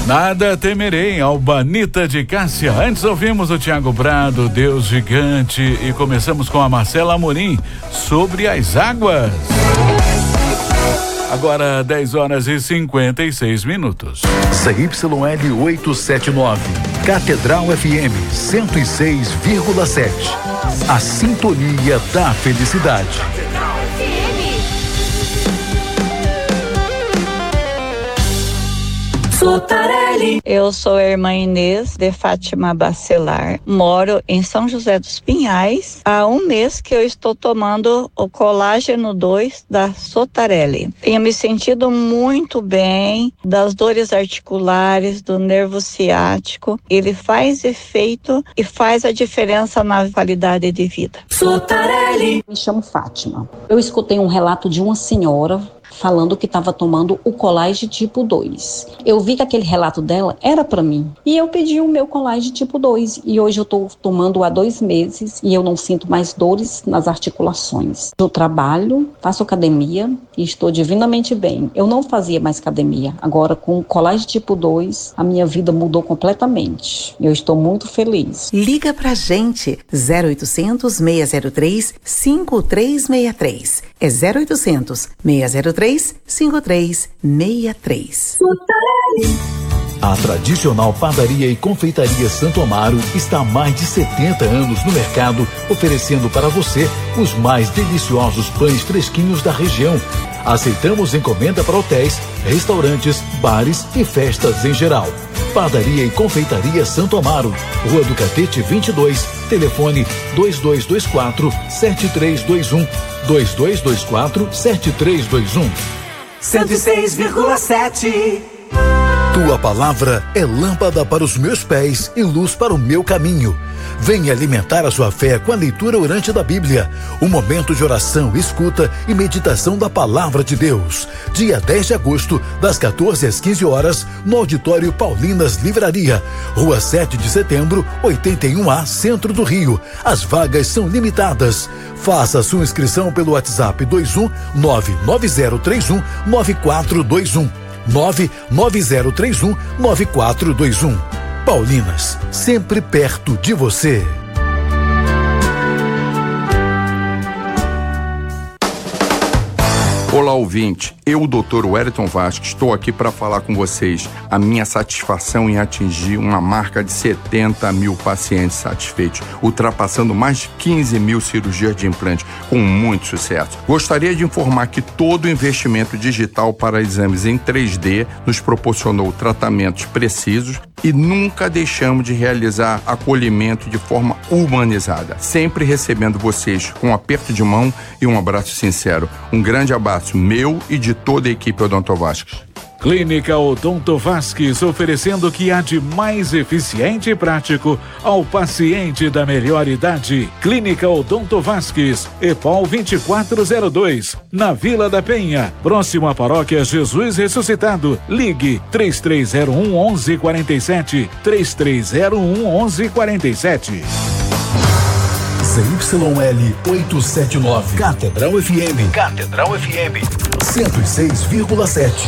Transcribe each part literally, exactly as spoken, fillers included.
Nada temerei, Albanita de Cássia. Antes ouvimos o Tiago Brado, Deus Gigante, e começamos com a Marcela Amorim, Sobre as Águas. Agora dez horas e cinquenta e seis minutos. C Y L oitocentos e setenta e nove, Catedral F M cento e seis vírgula sete. A sintonia da felicidade. Eu sou a irmã Inês de Fátima Bacelar, moro em São José dos Pinhais. Há um mês que eu estou tomando o colágeno dois da Sotarelli. Tenho me sentido muito bem das dores articulares, do nervo ciático. Ele faz efeito e faz a diferença na qualidade de vida. Sotarelli. Me chamo Fátima. Eu escutei um relato de uma senhora falando que estava tomando o Colágeno tipo dois. Eu vi que aquele relato dela era para mim. E eu pedi o meu Colágeno tipo dois. E hoje eu estou tomando há dois meses e eu não sinto mais dores nas articulações. Eu trabalho, faço academia e estou divinamente bem. Eu não fazia mais academia. Agora, com o Colágeno tipo dois, a minha vida mudou completamente. Eu estou muito feliz. Liga pra gente. zero oitocentos, seis zero três, cinco três seis três. É zero oitocentos, seis zero três, cinco três seis três. A tradicional padaria e confeitaria Santo Amaro está há mais de setenta anos no mercado, oferecendo para você os mais deliciosos pães fresquinhos da região. Aceitamos encomenda para hotéis, restaurantes, bares e festas em geral. Padaria e confeitaria Santo Amaro, Rua do Catete vinte e dois, telefone dois dois dois quatro, sete três dois um, dois dois dois quatro, sete três dois um. cento e seis vírgula sete. Tua palavra é lâmpada para os meus pés e luz para o meu caminho. Venha alimentar a sua fé com a leitura orante da Bíblia. Um momento de oração, escuta e meditação da palavra de Deus. Dia dez de agosto, das quatorze às quinze horas, no Auditório Paulinas Livraria, Rua sete de setembro, oitenta e um A, Centro do Rio. As vagas são limitadas. Faça sua inscrição pelo WhatsApp dois um nove nove zero três um nove quatro dois um. nove nove zero três um nove quatro dois um. Paulinas, sempre perto de você. Olá, ouvinte. Eu, doutor Wellington Vasco, estou aqui para falar com vocês a minha satisfação em atingir uma marca de setenta mil pacientes satisfeitos, ultrapassando mais de quinze mil cirurgias de implante, com muito sucesso. Gostaria de informar que todo o investimento digital para exames em três D nos proporcionou tratamentos precisos e nunca deixamos de realizar acolhimento de forma humanizada, sempre recebendo vocês com um aperto de mão e um abraço sincero. Um grande abraço meu e de toda a equipe Odonto Vasques. Clínica Odonto Vasques, oferecendo o que há de mais eficiente e prático ao paciente da melhor idade. Clínica Odonto Vasques, EPOL vinte e quatro zero dois, na Vila da Penha, próximo à Paróquia Jesus Ressuscitado. Ligue três três zero um, onze quarenta e sete, três três zero um, onze quarenta e sete. C Y L oitocentos e setenta e nove, Catedral F M, Catedral F M cento e seis vírgula sete.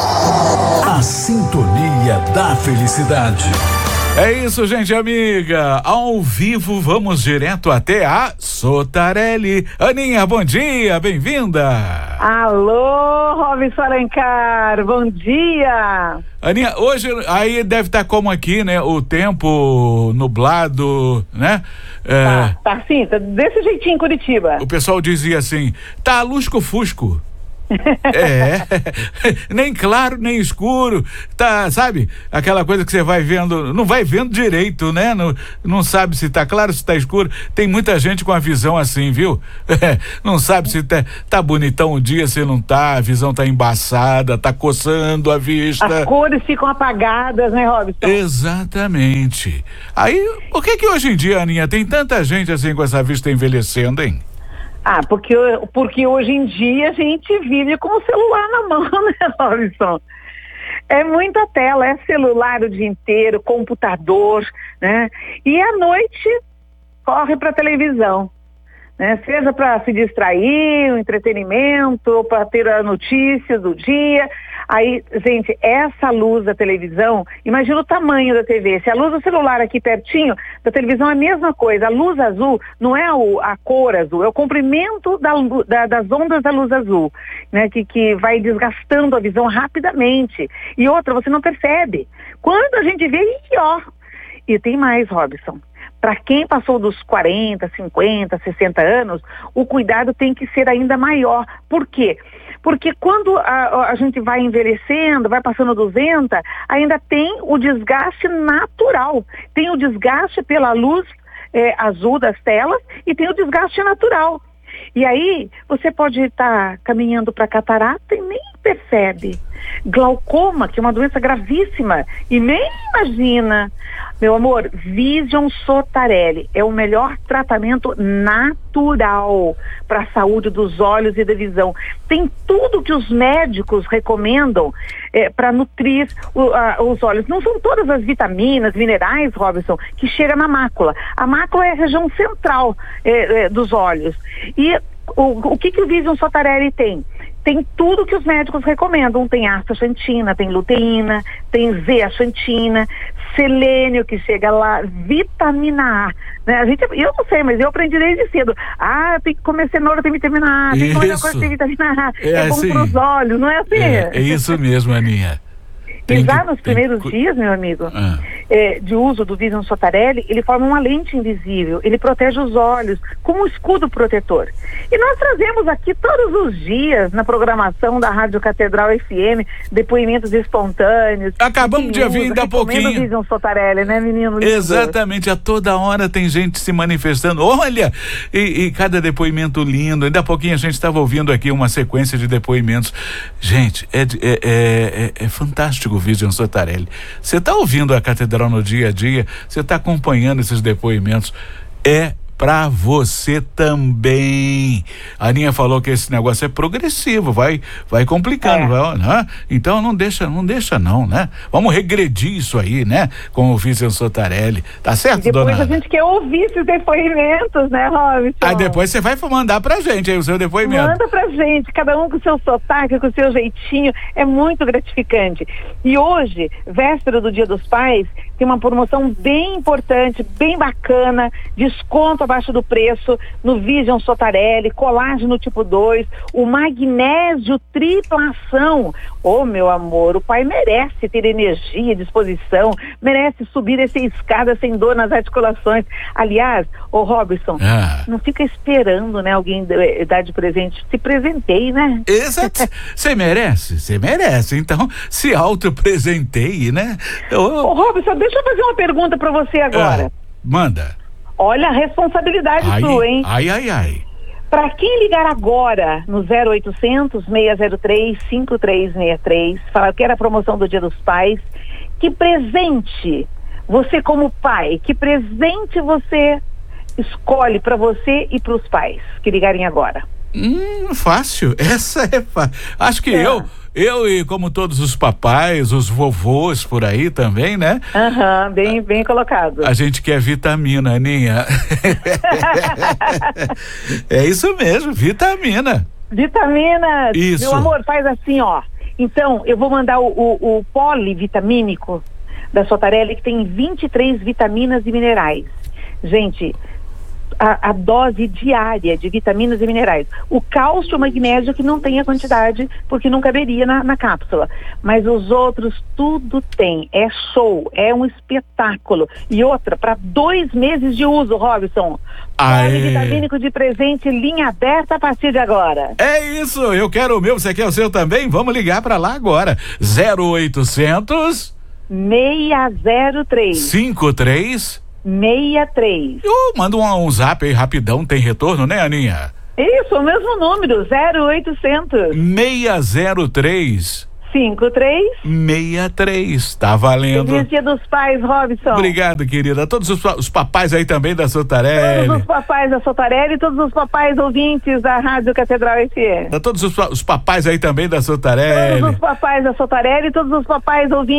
A sintonia da felicidade. É isso, gente amiga. Ao vivo, vamos direto até a Sotarelli. Aninha, bom dia, bem-vinda. Alô, Robson Alencar, bom dia. Aninha, hoje aí deve estar como aqui, né? O tempo nublado, né? É, tá, tá sim, tá desse jeitinho em Curitiba. O pessoal dizia assim, tá lusco-fusco. É, nem claro, nem escuro, tá, sabe? Aquela coisa que você vai vendo, não vai vendo direito, né? Não, não sabe se tá claro, se tá escuro. Tem muita gente com a visão assim, viu? É, não sabe se tá, tá bonitão um dia, se não tá, a visão tá embaçada, tá coçando a vista. As cores ficam apagadas, né, Robson? Exatamente. Aí, por que que hoje em dia, Aninha, tem tanta gente assim com essa vista envelhecendo, hein? Ah, porque, porque hoje em dia a gente vive com o celular na mão, né, Robson? É muita tela, é celular o dia inteiro, computador, né? E à noite corre para televisão. né? Seja para se distrair, o entretenimento, para ter a notícia do dia. Aí, gente, essa luz da televisão, imagina o tamanho da T V. Se a luz do celular aqui pertinho, da televisão é a mesma coisa. A luz azul não é o, a cor azul, é o comprimento da, da, das ondas da luz azul, né? Que, que vai desgastando a visão rapidamente. E outra, você não percebe. Quando a gente vê, e ó. E tem mais, Robson. Para quem passou dos quarenta, cinquenta, sessenta anos, o cuidado tem que ser ainda maior. Por quê? Porque quando a, a gente vai envelhecendo, vai passando dos noventa, ainda tem o desgaste natural. Tem o desgaste pela luz é, azul das telas e tem o desgaste natural. E aí, você pode estar tá caminhando para catarata e nem percebe. Glaucoma, que é uma doença gravíssima, e nem imagina. Meu amor, Vision Sotarelli é o melhor tratamento natural para a saúde dos olhos e da visão. Tem tudo que os médicos recomendam é, para nutrir o, a, os olhos. Não são todas as vitaminas, minerais, Robson, que chegam na mácula. A mácula é a região central é, é, dos olhos. E o, o que, que o Vision Sotarelli tem? Tem tudo que os médicos recomendam. Tem astaxantina, tem luteína, tem zeaxantina, selênio que chega lá, vitamina A. Né? A gente, eu não sei, mas eu aprendi desde cedo. Ah, tem que comer cenoura, tem vitamina A, tem que comer coisa, tem vitamina A. É, é bom assim, para os olhos, não é assim? É, é isso mesmo, Aninha. E já nos primeiros que... dias, meu amigo, ah. é, de uso do Vision Sotarelli, ele forma uma lente invisível, ele protege os olhos como um escudo protetor. E nós trazemos aqui todos os dias, na programação da Rádio Catedral F M, depoimentos espontâneos. Acabamos de ouvir ainda há pouquinho. O Vision Sotarelli, né, menino? Exatamente, a toda hora tem gente se manifestando. Olha, e, e cada depoimento lindo. Ainda há pouquinho a gente estava ouvindo aqui uma sequência de depoimentos. Gente, é, é, é, é, é fantástico. Vision Sotarelli. Você está ouvindo a Catedral no dia a dia, você está acompanhando esses depoimentos, é para você também. A Aninha falou que esse negócio é progressivo, vai, vai complicando, é. vai, né? Então não deixa, não deixa não, né? Vamos regredir isso aí, né? Com o Vision Sotarelli, tá certo, depois dona? Depois a gente quer ouvir esses depoimentos, né, Robson? Aí depois você vai mandar pra gente aí o seu depoimento. Manda pra gente, cada um com o seu sotaque, com o seu jeitinho, é muito gratificante. E hoje, véspera do Dia dos Pais, tem uma promoção bem importante, bem bacana, desconto abaixo do preço no Vision Sotarelli, colágeno tipo dois, o magnésio triplação. Ô, oh, meu amor, o pai merece ter energia, disposição, merece subir essa escada sem dor nas articulações. Aliás, ô Robson, ah. não fica esperando, né, alguém dar de presente, se presenteie, né? Exato, você merece, você merece, então se autopresenteie, né? Ô, oh, Robson, deixa eu fazer uma pergunta pra você agora. Ah, manda. Olha a responsabilidade ai, sua, hein? Ai, ai, ai. Para quem ligar agora no zero oitocentos, seis zero três, cinco três seis três, falar que era a promoção do Dia dos Pais, que presente você como pai, que presente você escolhe para você e para os pais que ligarem agora? Hum, fácil. Essa é fácil. Acho que é. eu... Eu e como todos os papais, os vovôs por aí também, né? Aham, uhum, bem, bem colocado. A gente quer vitamina, Aninha. É isso mesmo, vitamina. Vitamina. Isso. Meu amor, faz assim, ó. Então, eu vou mandar o, o, o polivitamínico da Sotarelli, que tem vinte e três vitaminas e minerais. Gente, A, a dose diária de vitaminas e minerais. O cálcio e o magnésio que não tem a quantidade, porque não caberia na, na cápsula. Mas os outros tudo tem. É show, é um espetáculo. E outra, para dois meses de uso, Robson. Polivitamínico de presente, linha aberta a partir de agora. É isso, eu quero o meu, você quer o seu também? Vamos ligar para lá agora. zero oitocentos, seis zero três, cinco três seis três. Eu mando um, um zap aí rapidão, tem retorno, né, Aninha? Isso, o mesmo número, zero oitocentos, seis zero três, cinco três seis três. Tá valendo. Feliz Dia dos Pais, Robson. Obrigado, querida. Todos os, os papais aí também da Sotarelli. Todos os papais da Sotarelli e todos os papais ouvintes da Rádio Catedral F M. Todos os, os papais aí também da Sotarelli. Todos os papais da Sotarelli e todos os papais ouvintes